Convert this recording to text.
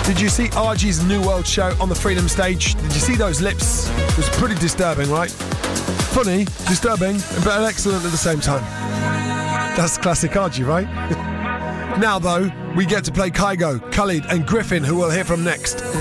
Did you see RG's New World show on the Freedom stage? Did you see those lips? It was pretty disturbing, right? Funny, disturbing, but excellent at the same time. That's classic RG, right? Now, though, we get to play Kygo, Khalid and Griffin, who we'll hear from next.